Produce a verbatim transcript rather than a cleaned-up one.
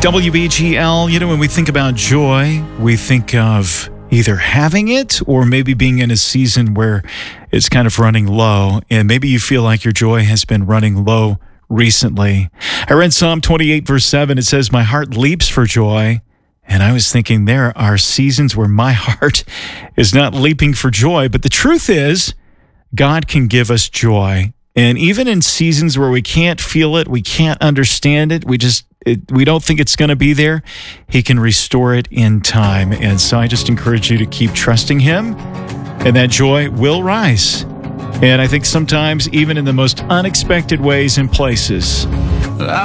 W B G L, you know, when we think about joy, we think of either having it or maybe being in a season where it's kind of running low, and maybe you feel like your joy has been running low recently. I read Psalm twenty-eight, verse seven. It says, "My heart leaps for joy." And I was thinking there are seasons where my heart is not leaping for joy, but the truth is God can give us joy. And even in seasons where we can't feel it, we can't understand it, we just It, we don't think it's going to be there, He can restore it in time. And so I just encourage you to keep trusting Him, and that joy will rise. And I think sometimes, even in the most unexpected ways and places,